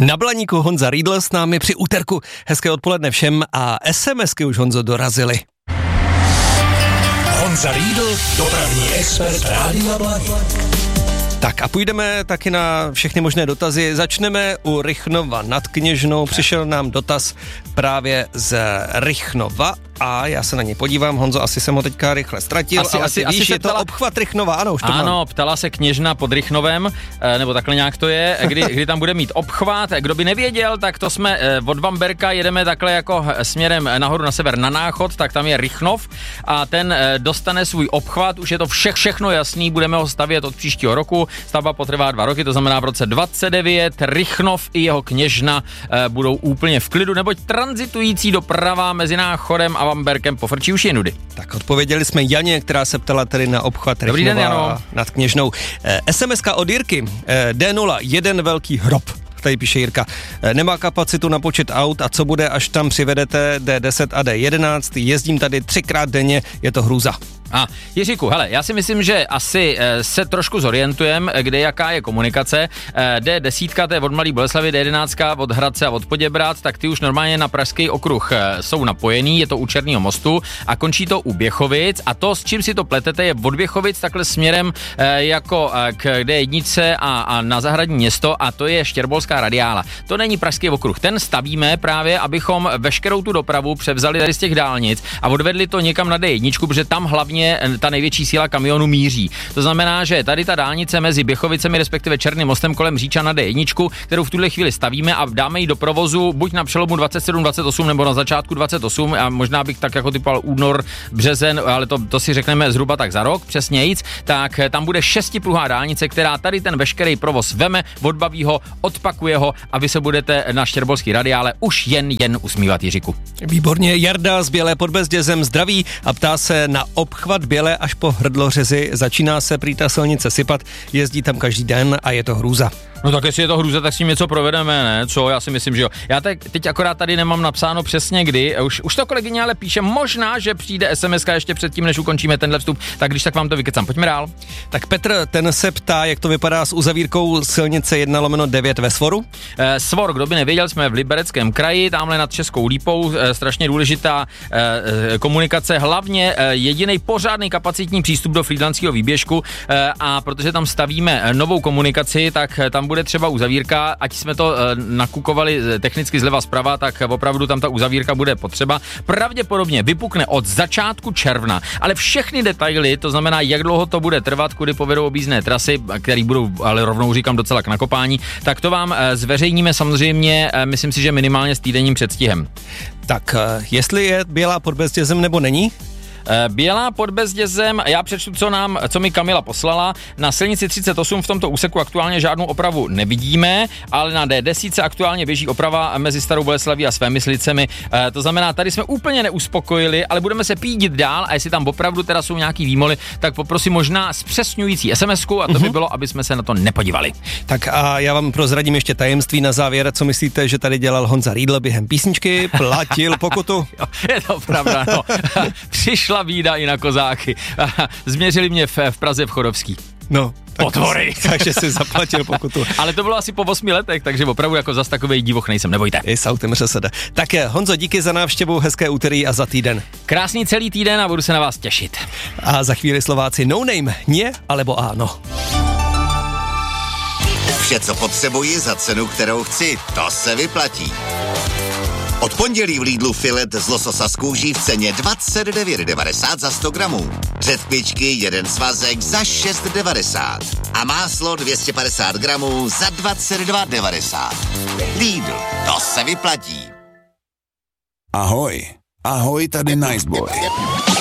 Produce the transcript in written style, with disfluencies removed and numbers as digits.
Na Blaníku Honza Riedl s námi při úterku. Hezké odpoledne všem a SMSky už, Honzo, dorazily. Honza Riedl, dopravní expert Rádia Blaník. Tak a půjdeme taky na všechny možné dotazy. Začneme u Rychnova nad Kněžnou. Přišel nám dotaz právě z Rychnova a já se na něj podívám. Honzo, asi jsem ho teďka rychle ztratil, ale ty víš, je to obchvat Rychnova, ano, už to ano, mám. Ptala se Kněžna pod Rychnovem, nebo takhle nějak to je, kdy tam bude mít obchvat. Kdo by nevěděl, tak to jsme od Vamberka jedeme takhle jako směrem nahoru na sever na Náchod, tak tam je Rychnov a ten dostane svůj obchvat, už je to všechno jasný, budeme ho stavět od příštího roku. Stavba potrvá 2 roky, to znamená v roce 29 Rychnov i jeho Kněžna budou úplně v klidu, neboť tranzitující doprava mezi Náchodem a Vamberkem pofrčí už jinudy. Tak odpověděli jsme Janě, která se ptala tedy na obchvat Rychnova nad Kněžnou. SMS-ka od Jirky, D0, jeden velký hrob. Tady píše Jirka, nemá kapacitu na počet aut a co bude, až tam přivedete D10 a D11, jezdím tady 3krát denně, je to hrůza. A Jiříku, hele, já si myslím, že asi se trošku zorientujeme, kde jaká je komunikace. D10, to je od Malý Boleslavy, D11 od Hradce a od Poděbrad, tak ty už normálně na pražský okruh jsou napojený, je to u Černého mostu a končí to u Běchovic a to, s čím si to pletete, je od Běchovic takhle směrem jako k D1 a na Zahradní město a to je Štěrbolská radiála. To není pražský okruh, ten stavíme právě, abychom veškerou tu dopravu převzali tady z těch dálnic a odvedli to někam na D1, protože tam hlavně ta největší síla kamionů míří. To znamená, že tady ta dálnice mezi Běchovicemi, respektive Černým mostem kolem Říča na D1, kterou v tuhle chvíli stavíme a dáme ji do provozu buď na přelomu 27-28 nebo na začátku 28 a možná bych tak jako typoval únor, březen, ale to si řekneme zhruba tak za rok, přesnějíc, tak tam bude 6pruhá dálnice, která tady ten veškerý provoz veme, odbaví ho, odpakuje ho a vy se budete na Štěrbolský radiále už jen usmívat, Jiříku. Výborně, Jarda z Bělé pod Bezdězem zdraví a ptá se na obchvat Bělé až po Hrdlořezy. Začíná se prý ta silnice sypat, jezdí tam každý den a je to hrůza. No tak jestli je to hrůza, tak s tím něco provedeme, ne? Co? Já si myslím, že jo. Já teď akorát tady nemám napsáno přesně kdy. Už to kolegyně ale píše, možná, že přijde SMS-ka ještě předtím, než ukončíme tenhle vstup, tak když tak vám to vykecám. Pojďme dál. Tak Petr, ten se ptá, jak to vypadá s uzavírkou silnice 1/9 ve Svoru? Svor, kdo by nevěděl, jsme v Libereckém kraji, tamhle nad Českou Lípou, strašně důležitá komunikace, hlavně jediný pořádný kapacitní přístup do Frýdlantského výběžku a protože tam stavíme novou komunikaci, tak tam bude třeba uzavírka, ať jsme to nakukovali technicky zleva zprava, tak opravdu tam ta uzavírka bude potřeba. Pravděpodobně vypukne od začátku června, ale všechny detaily, to znamená, jak dlouho to bude trvat, kudy povedou objízdné trasy, které budou, ale rovnou říkám, docela k nakopání, tak to vám zveřejníme samozřejmě, myslím si, že minimálně s týdenním předstihem. Tak, jestli je Bělá pod Bezdězem nebo není? Bělá pod Bezdězem, já přečtu, co mi Kamila poslala. Na silnici 38 v tomto úseku aktuálně žádnou opravu nevidíme, ale na D10 aktuálně běží oprava mezi Starou Boleslaví a Svémyslicemi. To znamená, tady jsme úplně neuspokojili, ale budeme se pídit dál a jestli tam opravdu teda jsou nějaký výmoly, tak poprosím možná zpřesňující SMS-ku a to by bylo, aby jsme se na to nepodívali. Tak a já vám prozradím ještě tajemství na závěr. Co myslíte, že tady dělal Honza Riedl během písničky? Platil pokutu? Je to pravda, no. Přišla bída i na kozáky. Změřili mě v Praze v Chodovský. No. Potvory. Takže si zaplatil pokutu. Ale to bylo asi po 8 letech, takže opravdu jako zas takovej divoch nejsem, nebojte. I s autem ŘSD. Tak Honzo, díky za návštěvu, hezké úterý a za týden. Krásný celý týden a budu se na vás těšit. A za chvíli Slováci no name, nie alebo áno. Vše, co potřebuji za cenu, kterou chci, to se vyplatí. Od pondělí v Lidlu filet z lososa z kůží v ceně 29,90 za 100 gramů. Řetkvičky, jeden svazek za 6,90. A máslo 250 gramů za 22,90. Lidl, to se vyplatí. Ahoj, tady Niceboy.